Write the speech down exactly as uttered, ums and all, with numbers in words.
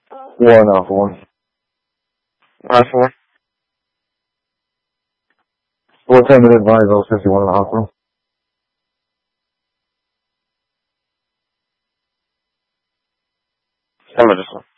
One off one. Last one. What time did it advise oh fifty-one in the hospital? Send me this one.